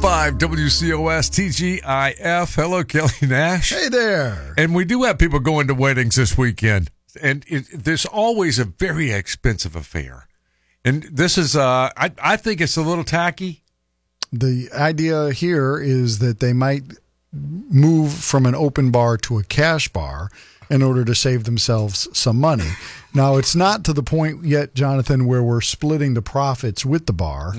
97.5 WCOS TGIF. Hello, Kelly Nash. Hey there. And we do have people going to weddings this weekend. And there's always a very expensive affair. And this is, I think it's a little tacky. The idea here is that they might move from an open bar to a cash bar in order to save themselves some money. Now, it's not to the point yet, Jonathan, where we're splitting the profits with the bar,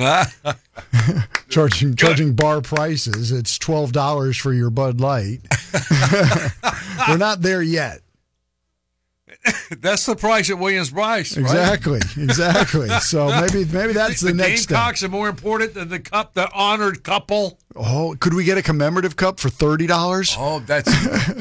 charging bar prices. It's $12 for your Bud Light. We're not there yet. That's the price at Williams-Brice, right? Exactly. So maybe that's the next step. The Gamecocks are more important than the honored couple. Oh, could we get a commemorative cup for $30? Oh, that's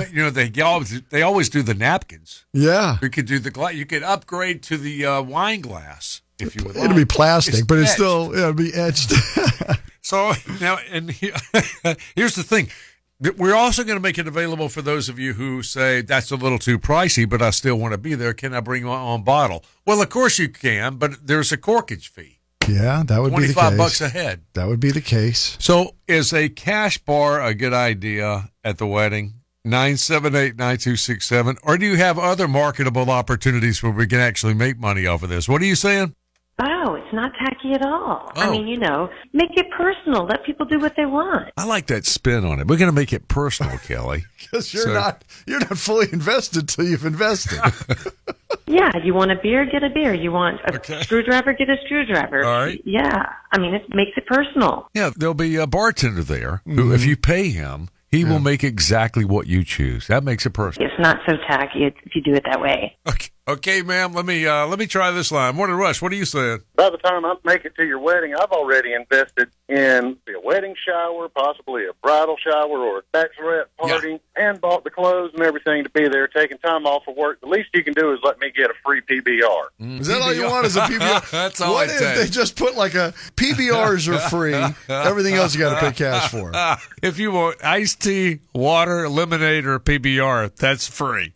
they always do the napkins. Yeah, we could do you could upgrade to the wine glass if you would. It'll be plastic, but it'll be etched. So now, and here's the thing. We're also going to make it available for those of you who say that's a little too pricey, but I still want to be there. Can I bring my own bottle? Well, of course you can, but there's a corkage fee. Yeah, that would be the case. $25 a head. That would be the case. So is a cash bar a good idea at the wedding? 978-9267. Or do you have other marketable opportunities where we can actually make money off of this? What are you saying? Oh, it's not tacky at all. Oh. I mean, make it personal. Let people do what they want. I like that spin on it. We're going to make it personal, Kelly. Because you're not fully invested till you've invested. Yeah, you want a beer, get a beer. You want a screwdriver, get a screwdriver. All right. Yeah, I mean, it makes it personal. Yeah, there'll be a bartender there who, if you pay him, he will make exactly what you choose. That makes it personal. It's not so tacky if you do it that way. Okay, ma'am. Let me try this line. Morning Rush, what are you saying? By the time I make it to your wedding, I've already invested in a wedding shower, possibly a bridal shower or a bachelorette party, and bought the clothes and everything to be there, taking time off of work. The least you can do is let me get a free PBR. Is that all you want is a PBR? That's all What it if takes. they just put like a PBRs are free, everything else you got to pay cash for? If you want iced tea, water, lemonade, or PBR, that's free.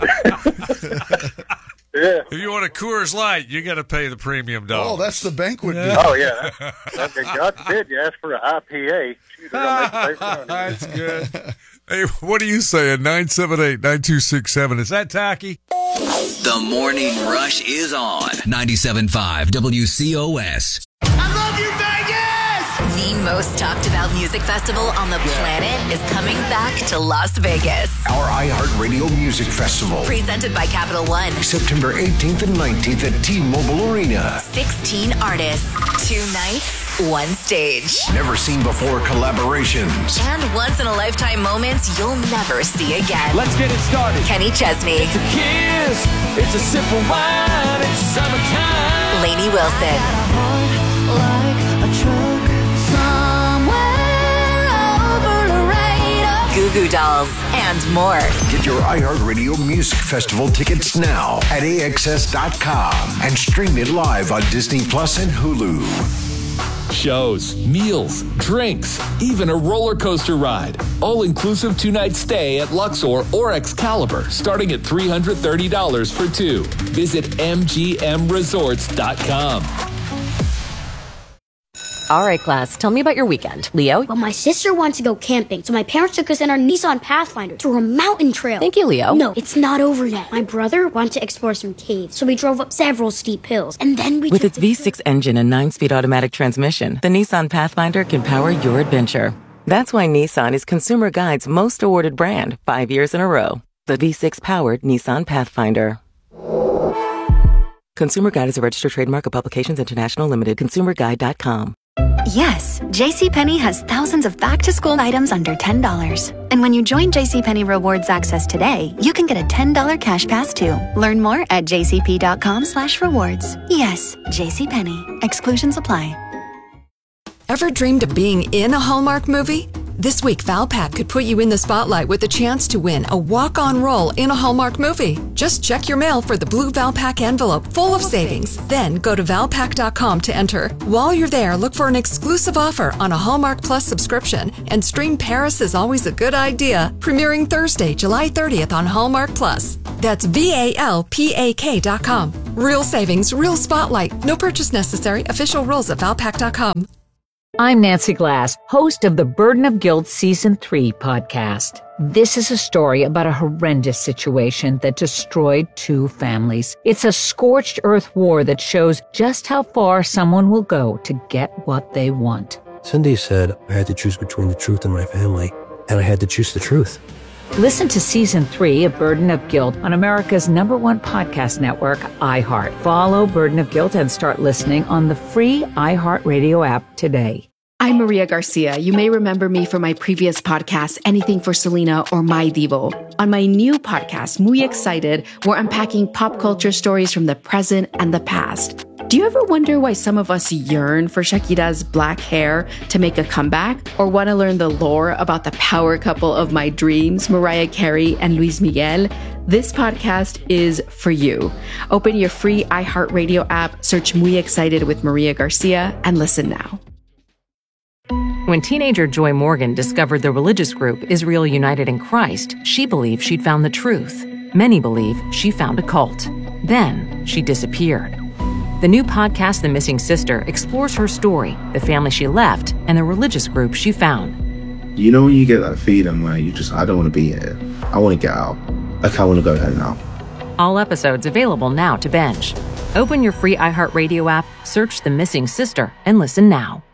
Yeah. If you want a Coors Light, you got to pay the premium dollars. Oh, that's the banquet deal. Oh, yeah. God forbid you ask for an IPA. Shoot, they're gonna make it That's good. Hey, what are you saying? 978-9267. Is that tacky? The Morning Rush is on 97.5 WCOS. I love you, Vegas! The most talked about music festival on the planet is coming back to Las Vegas. Our iHeartRadio Music Festival. Presented by Capital One. September 18th and 19th at T-Mobile Arena. 16 artists, 2 nights, 1 stage. Never seen before collaborations. And once-in-a-lifetime moments you'll never see again. Let's get it started. Kenny Chesney. It's a kiss. It's a sip of wine. It's summertime. Lainey Wilson. Goo Goo Dolls, and more. Get your iHeartRadio Music Festival tickets now at AXS.com and stream it live on Disney Plus and Hulu. Shows, meals, drinks, even a roller coaster ride. All-inclusive 2-night stay at Luxor or Excalibur, starting at $330 for 2. Visit MGMResorts.com. All right, class, tell me about your weekend. Leo? Well, my sister wants to go camping, so my parents took us in our Nissan Pathfinder through a mountain trail. Thank you, Leo. No, it's not over yet. My brother wanted to explore some caves, so we drove up several steep hills, and then we With its V6 engine and 9-speed automatic transmission, the Nissan Pathfinder can power your adventure. That's why Nissan is Consumer Guide's most awarded brand 5 years in a row. The V6-powered Nissan Pathfinder. Consumer Guide is a registered trademark of Publications International Limited. ConsumerGuide.com. Yes, JCPenney has thousands of back-to-school items under $10. And when you join JCPenney Rewards Access today, you can get a $10 cash pass too. Learn more at jcp.com/rewards. Yes, JCPenney. Exclusions apply. Ever dreamed of being in a Hallmark movie? This week, Valpak could put you in the spotlight with a chance to win a walk-on role in a Hallmark movie. Just check your mail for the blue Valpak envelope full of savings. Then go to Valpak.com to enter. While you're there, look for an exclusive offer on a Hallmark Plus subscription and stream Paris is Always a Good Idea, premiering Thursday, July 30th on Hallmark Plus. That's VALPAK.com. Real savings, real spotlight. No purchase necessary. Official rules at Valpak.com. I'm Nancy Glass, host of the Burden of Guilt Season 3 podcast. This is a story about a horrendous situation that destroyed 2 families. It's a scorched earth war that shows just how far someone will go to get what they want. Cindy said I had to choose between the truth and my family, and I had to choose the truth. Listen to Season 3 of Burden of Guilt on America's #1 podcast network, iHeart. Follow Burden of Guilt and start listening on the free iHeartRadio app today. I'm Maria Garcia. You may remember me from my previous podcast, Anything for Selena or My Divo. On my new podcast, Muy Excited, we're unpacking pop culture stories from the present and the past. Do you ever wonder why some of us yearn for Shakira's black hair to make a comeback? Or want to learn the lore about the power couple of my dreams, Mariah Carey and Luis Miguel? This podcast is for you. Open your free iHeartRadio app, search Muy Excited with Maria Garcia, and listen now. When teenager Joy Morgan discovered the religious group Israel United in Christ, she believed she'd found the truth. Many believe she found a cult. Then she disappeared. The new podcast, The Missing Sister, explores her story, the family she left, and the religious group she found. You know when you get that feeling where I don't want to be here. I want to get out. Like, I want to go home now. All episodes available now to binge. Open your free iHeartRadio app, search The Missing Sister, and listen now.